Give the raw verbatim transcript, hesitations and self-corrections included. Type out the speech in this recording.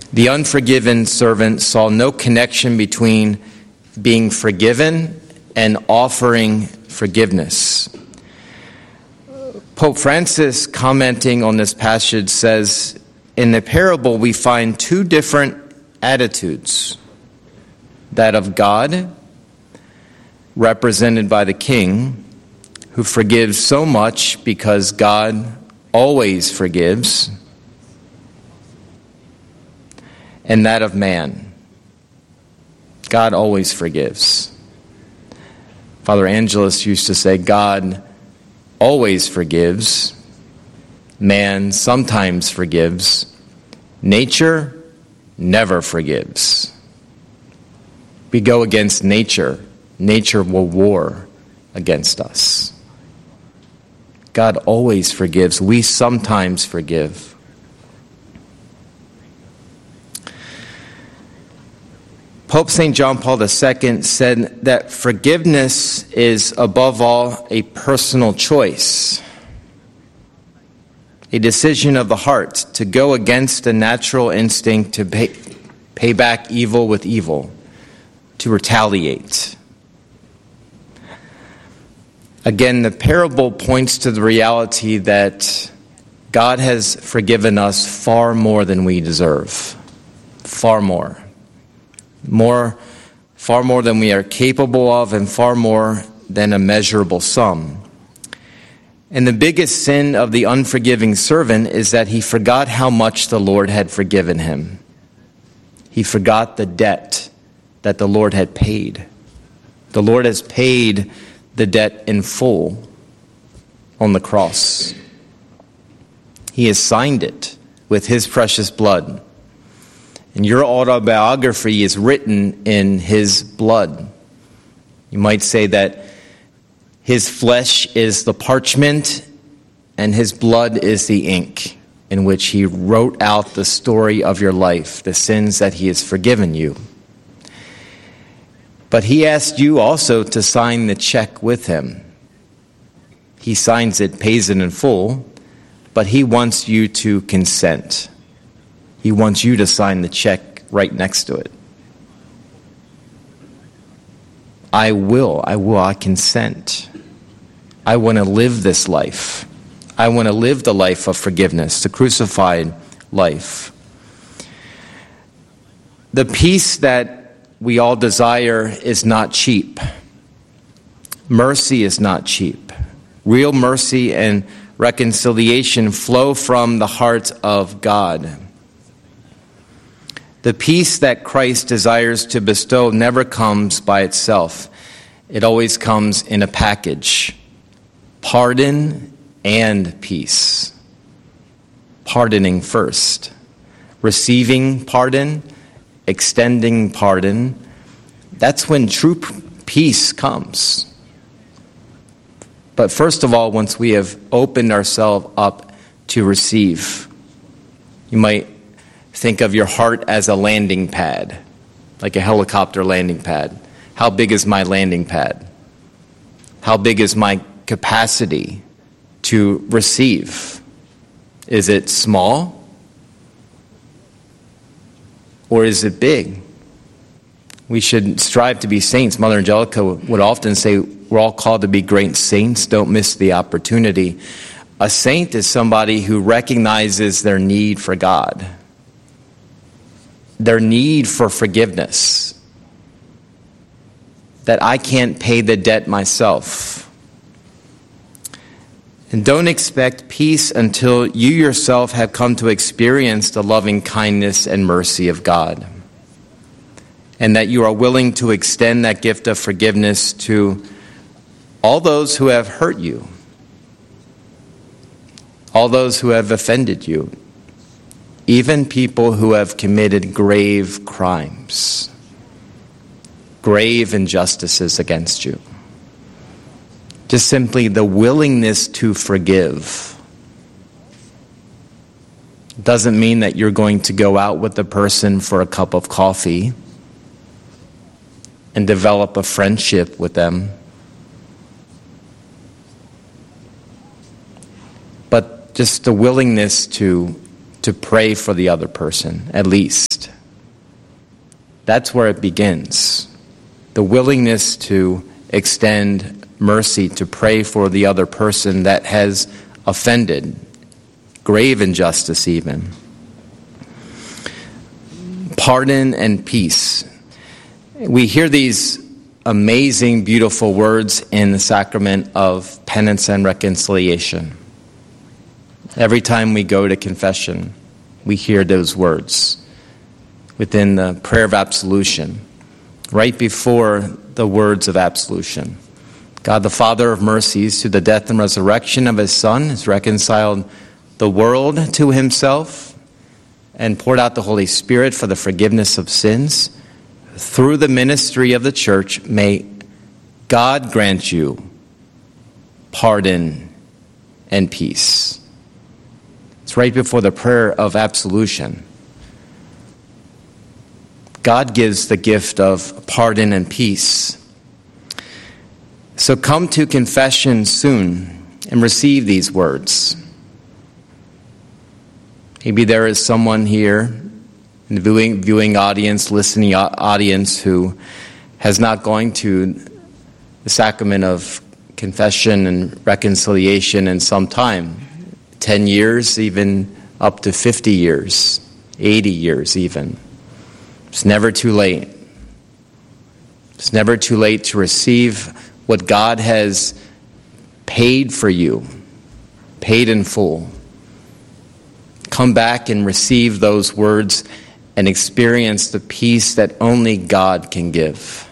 The unforgiven servant saw no connection between being forgiven and offering forgiveness. Pope Francis, commenting on this passage, says, in the parable we find two different attitudes. That of God, represented by the king, who forgives so much because God always forgives, and that of man. God always forgives. Father Angelus used to say, God always forgives. Man sometimes forgives. Nature never forgives. We go against nature. Nature will war against us. God always forgives. We sometimes forgive. Pope Saint John Paul the Second said that forgiveness is above all a personal choice, a decision of the heart to go against the natural instinct to pay, pay back evil with evil, to retaliate. Again, the parable points to the reality that God has forgiven us far more than we deserve. Far more. More, far more than we are capable of, and far more than a measurable sum. And the biggest sin of the unforgiving servant is that he forgot how much the Lord had forgiven him. He forgot the debt that the Lord had paid. The Lord has paid the debt in full on the cross. He has signed it with his precious blood. And your autobiography is written in his blood. You might say that his flesh is the parchment and his blood is the ink in which he wrote out the story of your life, the sins that he has forgiven you. But he asked you also to sign the check with him. He signs it, pays it in full, but he wants you to consent. He wants you to sign the check right next to it. I will, I will, I consent. I want to live this life. I want to live the life of forgiveness, the crucified life. The peace that we all desire is not cheap. Mercy is not cheap. Real mercy and reconciliation flow from the heart of God. The peace that Christ desires to bestow never comes by itself. It always comes in a package. Pardon and peace. Pardoning first. Receiving pardon, extending pardon. That's when true peace comes. But first of all, once we have opened ourselves up to receive, you might think of your heart as a landing pad, like a helicopter landing pad. How big is my landing pad? How big is my capacity to receive? Is it small? Or is it big? We should strive to be saints. Mother Angelica would often say, we're all called to be great saints. Don't miss the opportunity. A saint is somebody who recognizes their need for God, their need for forgiveness, that I can't pay the debt myself. And don't expect peace until you yourself have come to experience the loving kindness and mercy of God, and that you are willing to extend that gift of forgiveness to all those who have hurt you, all those who have offended you, even people who have committed grave crimes, grave injustices against you. Just simply the willingness to forgive doesn't mean that you're going to go out with the person for a cup of coffee and develop a friendship with them. But just the willingness to to to pray for the other person, at least. That's where it begins. The willingness to extend mercy, to pray for the other person that has offended, grave injustice even. Pardon and peace. We hear these amazing, beautiful words in the sacrament of penance and reconciliation. Every time we go to confession, we hear those words within the prayer of absolution, right before the words of absolution. God, the Father of mercies, through the death and resurrection of his Son, has reconciled the world to himself and poured out the Holy Spirit for the forgiveness of sins. Through the ministry of the church, may God grant you pardon and peace. It's right before the prayer of absolution. God gives the gift of pardon and peace. So come to confession soon and receive these words. Maybe there is someone here in the viewing, viewing audience, listening audience, who has not gone to the sacrament of confession and reconciliation in some time. ten years, even up to fifty years, eighty years even. It's never too late. It's never too late to receive what God has paid for you, paid in full. Come back and receive those words and experience the peace that only God can give.